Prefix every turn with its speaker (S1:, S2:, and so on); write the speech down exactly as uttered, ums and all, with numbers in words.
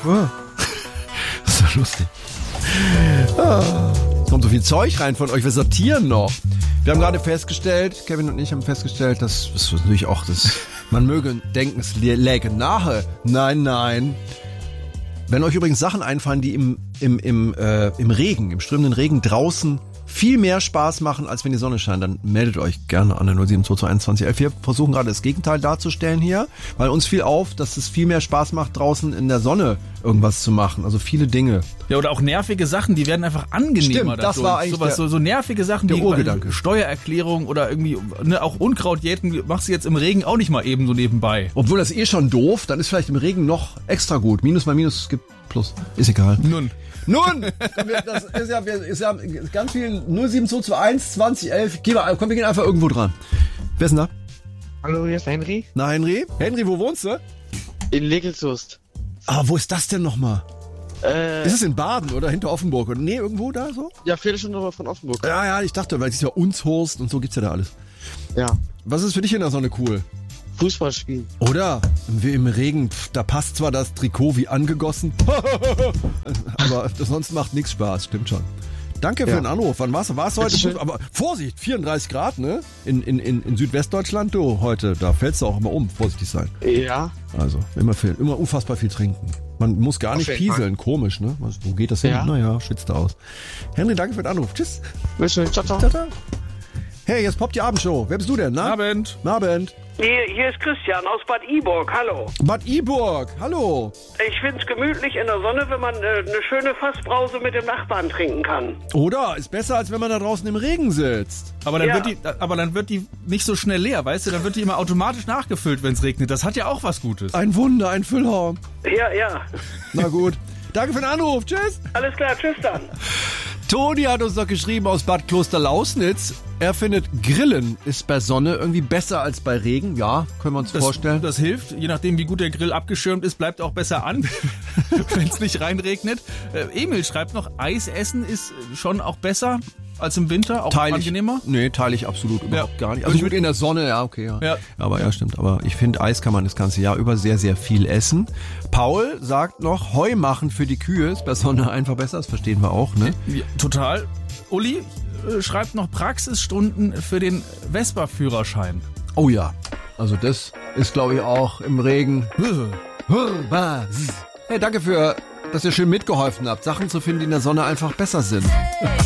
S1: Oh. Das ist doch lustig. Ah. Kommt so viel Zeug rein von euch. Wir sortieren noch. Wir haben gerade festgestellt, Kevin und ich haben festgestellt, dass das ist natürlich auch das. Man möge denken, es läge nahe. Nein, nein. Wenn euch übrigens Sachen einfallen, die im, im, im, äh, im Regen, im strömenden Regen draußen viel mehr Spaß machen, als wenn die Sonne scheint, dann meldet euch gerne an der null sieben zwei zwei eins zwei elf. Wir versuchen gerade das Gegenteil darzustellen hier, weil uns fiel auf, dass es viel mehr Spaß macht, draußen in der Sonne irgendwas zu machen. Also viele Dinge.
S2: Ja, oder auch nervige Sachen, die werden einfach angenehmer.
S1: Stimmt, das
S2: dadurch.
S1: war eigentlich
S2: so, was,
S1: der,
S2: so, so nervige Sachen,
S1: der
S2: wie
S1: Urgedanke.
S2: Steuererklärung oder irgendwie, ne, auch Unkraut jäten, machst du jetzt im Regen auch nicht mal eben so nebenbei.
S1: Obwohl das eh schon doof, dann ist vielleicht im Regen noch extra gut. Minus mal Minus gibt Plus. Ist egal.
S2: Nun.
S1: Nun, komm, wir, das ist ja, ist ja ganz viel null sieben zwei zwei eins zwanzig elf. Geh mal, komm, wir gehen einfach irgendwo dran. Wer ist denn da?
S3: Hallo, hier ist Henry.
S1: Na, Henry? Henry, wo wohnst du?
S3: In Legelshust.
S1: Ah, wo ist das denn nochmal?
S3: Äh,
S1: ist es in Baden oder hinter Offenburg? Oder nee, irgendwo da so?
S3: Ja, Viertelstunde von Offenburg.
S1: Ja, ja, ich dachte, weil es ist ja Unshorst und so gibt's ja da alles.
S3: Ja.
S1: Was ist für dich in der Sonne cool?
S3: Fußball spielen.
S1: Oder? Wie im Regen, pf, da passt zwar das Trikot wie angegossen, aber sonst macht nichts Spaß, stimmt schon. Danke für
S3: Ja.
S1: den Anruf. Wann war's? War's heute?
S3: Schön.
S1: Aber Vorsicht, vierunddreißig Grad, ne? In, in, in, in Südwestdeutschland, du, heute, da fällst du auch immer um, vorsichtig sein.
S3: Ja.
S1: Also, immer viel, immer unfassbar viel trinken. Man muss gar
S3: Auf
S1: nicht
S3: jeden
S1: pieseln, komisch, ne? Was, wo geht das hin?
S3: Ja.
S1: Naja, schwitzt da aus. Henry, danke für den Anruf. Tschüss.
S3: Bis schön. Ciao, ciao.
S1: Ciao, ciao. Hey, jetzt poppt die Abendshow. Wer bist du denn, ne?
S2: Abend.
S1: Abend.
S4: Hier, hier ist Christian aus Bad Iburg. Hallo.
S1: Bad Iburg, hallo.
S4: Ich find's gemütlich in der Sonne, wenn man äh, eine schöne Fassbrause mit dem Nachbarn trinken kann.
S1: Oder? Ist besser, als wenn man da draußen im Regen sitzt.
S2: Aber dann,
S4: Ja.
S2: wird die, aber dann wird die nicht so schnell leer, weißt du? Dann wird die immer automatisch nachgefüllt, wenn es regnet. Das hat ja auch was Gutes.
S1: Ein Wunder, ein Füllhorn.
S4: Ja, ja.
S1: Na gut. Danke für den Anruf. Tschüss.
S4: Alles klar, tschüss dann.
S1: Toni hat uns doch geschrieben aus Bad Klosterlausnitz. Er findet, Grillen ist bei Sonne irgendwie besser als bei Regen. Ja, können wir uns
S2: Das,
S1: vorstellen.
S2: das hilft, je nachdem wie gut der Grill abgeschirmt ist, bleibt auch besser an, wenn es nicht reinregnet. Äh, Emil schreibt noch, Eis essen ist schon auch besser als im Winter, auch
S1: Teile ich,
S2: angenehmer.
S1: Nee, teile ich absolut überhaupt
S2: Ja.
S1: gar nicht. Also gut in der Sonne, ja, okay, ja.
S2: Ja.
S1: Aber ja, stimmt. Aber ich finde, Eis kann man das ganze Jahr über sehr, sehr viel essen. Paul sagt noch, Heu machen für die Kühe ist bei Sonne einfach besser. Das verstehen wir auch, ne?
S2: Ja, total. Uli äh, schreibt noch Praxisstunden für den Vespa-Führerschein.
S1: Oh ja. Also das ist, glaube ich, auch im Regen. Hey, danke für, dass ihr schön mitgeholfen habt, Sachen zu finden, die in der Sonne einfach besser sind.